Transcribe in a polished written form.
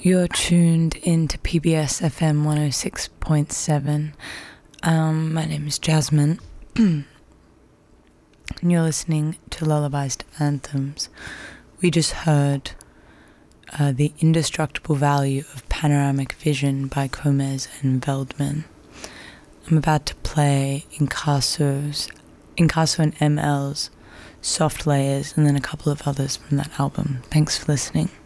You're tuned into PBS FM 106.7. My name is Jasmine, and you're listening to Lullabies to Anthems. We just heard The Indestructible Value of Panoramic Vision by Gomez and Veldman. I'm about to play Incasso and ML's Soft Layers, and then a couple of others from that album. Thanks for listening.